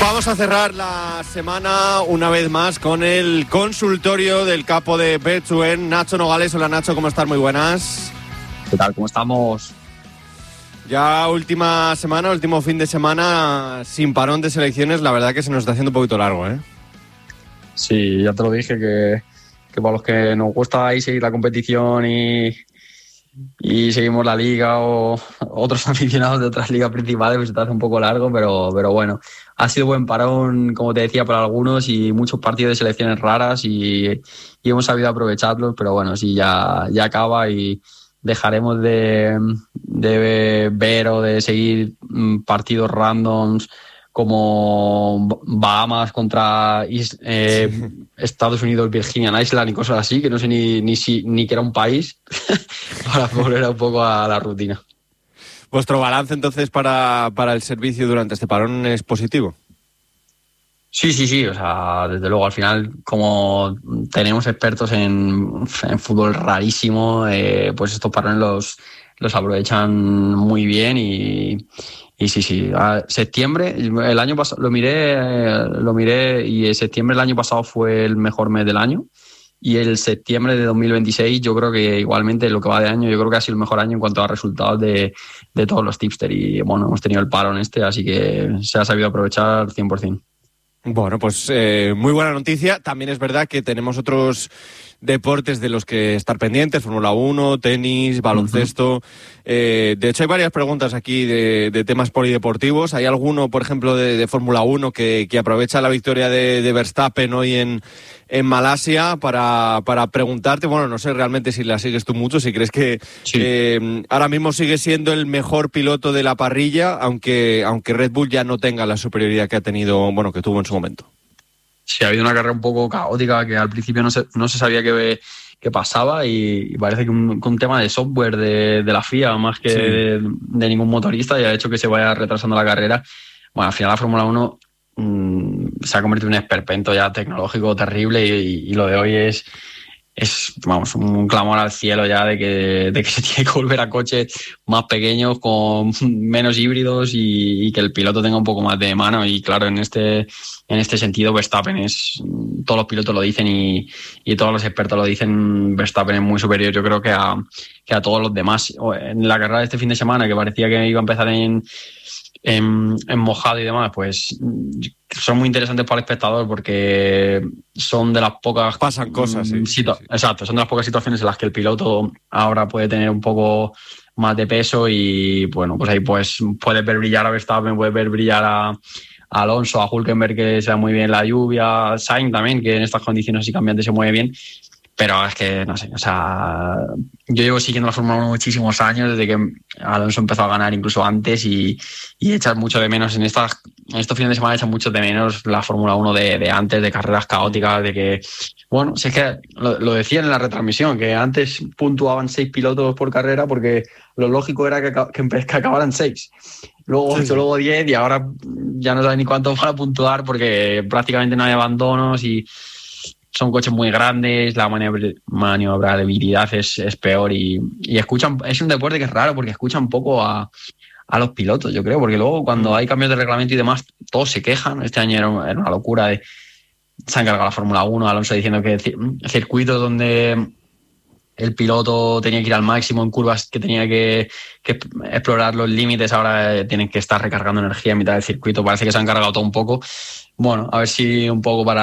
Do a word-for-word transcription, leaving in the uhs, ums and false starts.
Vamos a cerrar la semana una vez más con el consultorio del capo de Betsuen, Nacho Nogales. Hola Nacho, ¿cómo estás? Muy buenas. ¿Qué tal? ¿Cómo estamos? Ya última semana, último fin de semana sin parón de selecciones, la verdad que se nos está haciendo un poquito largo, ¿eh? Sí, ya te lo dije, que, que para los que nos gusta ahí seguir la competición y, y seguimos la liga o otros aficionados de otras ligas principales, pues se te hace un poco largo, pero, pero bueno, ha sido buen parón, como te decía, para algunos y muchos partidos de selecciones raras y, y hemos sabido aprovecharlos, pero bueno, sí, ya, ya acaba y dejaremos de, de ver o de seguir partidos randoms como Bahamas contra eh, sí. Estados Unidos, Virginia Island y cosas así, que no sé ni, ni, si, ni que era un país, para volver un poco a la rutina. ¿Vuestro balance entonces para, para el servicio durante este parón es positivo? Sí, sí, sí, o sea, desde luego al final, como tenemos expertos en, en fútbol rarísimo, eh, pues estos parones los, los aprovechan muy bien y, y sí, sí. A septiembre, el año pasado, lo miré, lo miré y septiembre del año pasado fue el mejor mes del año y el septiembre de dos mil veintiséis yo creo que igualmente lo que va de año, yo creo que ha sido el mejor año en cuanto a resultados de, de todos los tipsters y bueno, hemos tenido el parón este, así que se ha sabido aprovechar cien por ciento. Bueno, pues eh, muy buena noticia. También es verdad que tenemos otros deportes de los que estar pendientes, Fórmula uno, tenis, baloncesto. Uh-huh. Eh, de hecho, hay varias preguntas aquí de, de temas polideportivos. ¿Hay alguno, por ejemplo, de, de Fórmula uno que, que aprovecha la victoria de, de Verstappen hoy en, en Malasia para, para preguntarte, bueno, no sé realmente si la sigues tú mucho, si crees que sí. eh, ahora mismo sigue siendo el mejor piloto de la parrilla, aunque, aunque Red Bull ya no tenga la superioridad que ha tenido, bueno, que tuvo en su momento? Sí, ha habido una carrera un poco caótica que al principio no se, no se sabía qué, qué pasaba y, y parece que un, que un tema de software de, de la F I A más que sí. de, de ningún motorista ya ha hecho que se vaya retrasando la carrera. Bueno, al final la Fórmula uno mmm, se ha convertido en un esperpento ya tecnológico terrible y, y lo de hoy es, es vamos, un clamor al cielo ya de que, de que se tiene que volver a coches más pequeños, con menos híbridos y, y que el piloto tenga un poco más de mano. Y claro, en este, en este sentido Verstappen es, todos los pilotos lo dicen y, y todos los expertos lo dicen, Verstappen es muy superior yo creo que a, que a todos los demás. En la carrera de este fin de semana, que parecía que iba a empezar en En, en mojado y demás, pues son muy interesantes para el espectador porque son de las pocas... Pasan cosas, sí, situa- sí, sí. Exacto, son de las pocas situaciones en las que el piloto ahora puede tener un poco más de peso y, bueno, pues ahí pues puedes ver brillar a Verstappen, puedes ver brillar a, a Alonso, a Hülkenberg, que se da muy bien la lluvia, a Sainz también, que en estas condiciones así cambiantes se mueve bien. Pero es que, no sé, o sea, yo llevo siguiendo la Fórmula uno muchísimos años, desde que Alonso empezó a ganar incluso antes y, y echas mucho de menos, en, estas, en estos fines de semana echas mucho de menos la Fórmula uno de, de antes, de carreras caóticas, de que, bueno, si es que lo, lo decían en la retransmisión, que antes puntuaban seis pilotos por carrera porque lo lógico era que, que, que acabaran seis. Luego ocho, sí. Luego diez y ahora ya no saben ni cuánto van a puntuar porque prácticamente no hay abandonos y son coches muy grandes, la maniobrabilidad es, es peor y, y escuchan, es un deporte que es raro porque escuchan poco a, a los pilotos, yo creo, porque luego cuando hay cambios de reglamento y demás, todos se quejan. Este año era, era una locura, de, se ha encargado la Fórmula uno, Alonso diciendo que circuitos donde el piloto tenía que ir al máximo en curvas, que tenía que, que explorar los límites, ahora tienen que estar recargando energía en mitad del circuito, parece que se han cargado todo un poco. Bueno, a ver si un poco para